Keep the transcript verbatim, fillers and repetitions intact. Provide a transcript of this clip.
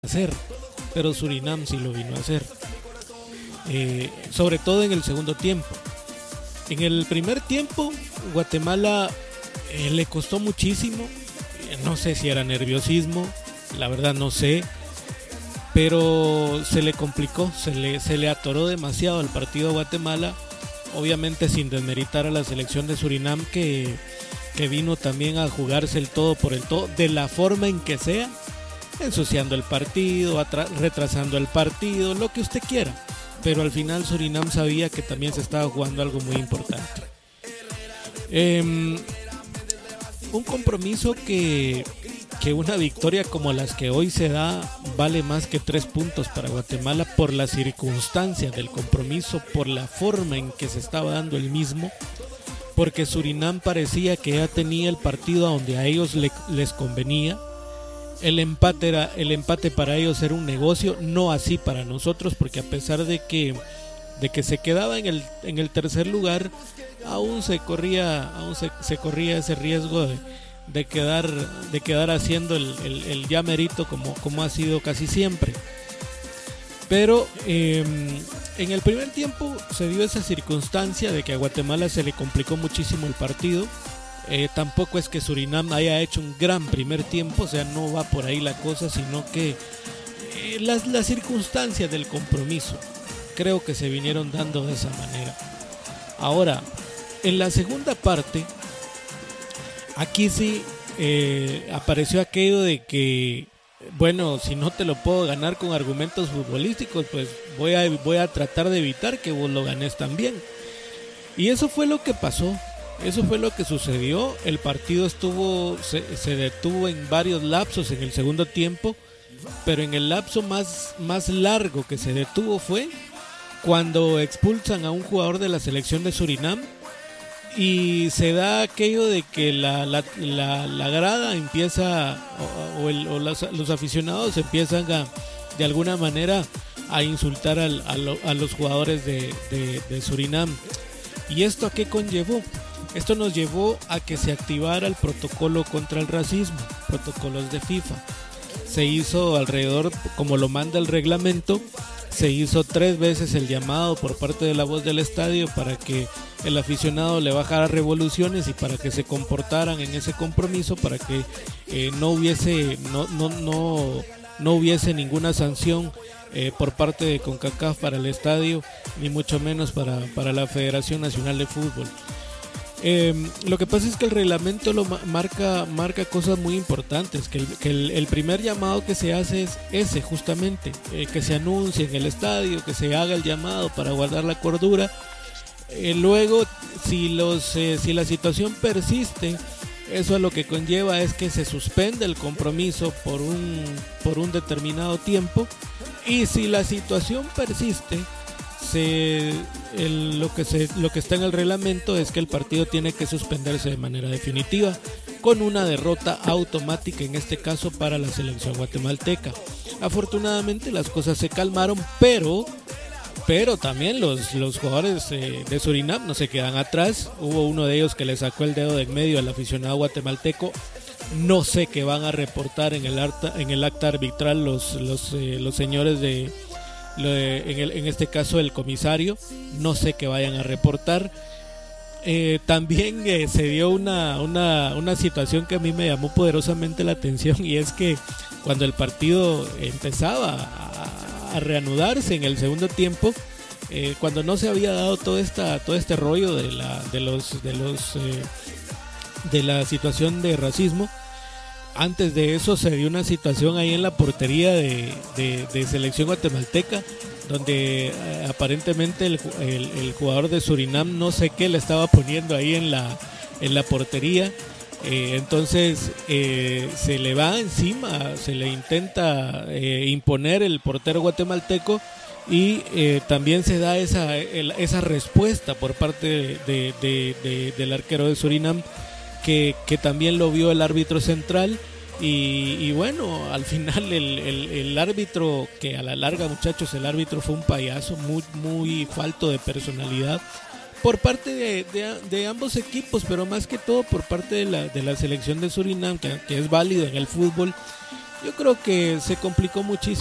hacer, pero Surinam sí lo vino a hacer, eh, sobre todo en el segundo tiempo. En el primer tiempo Guatemala eh, le costó muchísimo, eh, no sé si era nerviosismo, la verdad no sé, pero se le complicó, se le, se le atoró demasiado el partido a Guatemala, obviamente sin desmeritar a la selección de Surinam que, que vino también a jugarse el todo por el todo, de la forma en que sea, ensuciando el partido, atra- retrasando el partido, lo que usted quiera, pero al final Surinam sabía que también se estaba jugando algo muy importante. Eh, un compromiso que, que una victoria como las que hoy se da vale más que tres puntos para Guatemala por las circunstancias del compromiso, por la forma en que se estaba dando el mismo, porque Surinam parecía que ya tenía el partido a donde a ellos le, les convenía. El empate, era, el empate para ellos era un negocio, no así para nosotros, porque a pesar de que, de que se quedaba en el, en el tercer lugar, aún se corría, aún se, se corría ese riesgo de, de, quedar, de quedar haciendo el, el, el ya merito como, como ha sido casi siempre. Pero eh, en el primer tiempo se dio esa circunstancia de que a Guatemala se le complicó muchísimo el partido. Eh, tampoco es que Surinam haya hecho un gran primer tiempo, o sea, no va por ahí la cosa, sino que eh, las, las circunstancias del compromiso creo que se vinieron dando de esa manera. Ahora, en la segunda parte, aquí sí eh, apareció aquello de que, bueno, si no te lo puedo ganar con argumentos futbolísticos, pues voy a, voy a tratar de evitar que vos lo ganes también. Y eso fue lo que pasó. Eso fue lo que sucedió. El partido estuvo se, se detuvo en varios lapsos en el segundo tiempo, pero en el lapso más, más largo que se detuvo fue cuando expulsan a un jugador de la selección de Surinam y se da aquello de que la, la, la, la grada empieza o, o, el, o los, los aficionados empiezan a, de alguna manera a insultar al, a, lo, a los jugadores de, de, de Surinam. ¿Y esto a qué conllevó? Esto nos llevó a que se activara el protocolo contra el racismo, protocolos de FIFA. Se hizo alrededor, como lo manda el reglamento, se hizo tres veces el llamado por parte de la voz del estadio para que el aficionado le bajara revoluciones y para que se comportaran en ese compromiso, para que eh, no hubiese no, no, no, no hubiese ninguna sanción eh, por parte de CONCACAF para el estadio, ni mucho menos para, para la Federación Nacional de Fútbol. Eh, lo que pasa es que el reglamento lo marca, marca cosas muy importantes, que, el, que el, el primer llamado que se hace es ese justamente, eh, que se anuncie en el estadio, que se haga el llamado para guardar la cordura. Eh, luego, si, los, eh, si la situación persiste, eso lo que conlleva es que se suspende el compromiso por un, por un determinado tiempo, y si la situación persiste, Se, el, lo, que se, lo que está en el reglamento es que el partido tiene que suspenderse de manera definitiva con una derrota automática, en este caso para la selección guatemalteca. Afortunadamente las cosas se calmaron, pero pero también los, los jugadores eh, de Surinam no se quedan atrás. Hubo uno de ellos que le sacó el dedo de en medio al aficionado guatemalteco. No sé qué van a reportar en el acta, en el acta arbitral los, los, eh, los señores de En, el, en este caso el comisario, no sé qué vayan a reportar. Eh, también eh, se dio una, una, una situación que a mí me llamó poderosamente la atención, y es que cuando el partido empezaba a, a reanudarse en el segundo tiempo, eh, cuando no se había dado todo, esta, todo este rollo de la, de los, de los eh, de la situación de racismo, antes de eso se dio una situación ahí en la portería de, de, de selección guatemalteca, donde eh, aparentemente el, el, el jugador de Surinam no sé qué le estaba poniendo ahí en la, en la portería. Eh, entonces eh, se le va encima, se le intenta eh, imponer el portero guatemalteco, y eh, también se da esa, el, esa respuesta por parte de, de, de, de, del arquero de Surinam, Que, que también lo vio el árbitro central, y, y bueno, al final el, el, el árbitro, que a la larga, muchachos, el árbitro fue un payaso, muy, muy falto de personalidad por parte de, de, de ambos equipos, pero más que todo por parte de la, de la selección de Surinam, que, que es válido en el fútbol, Yo creo que se complicó muchísimo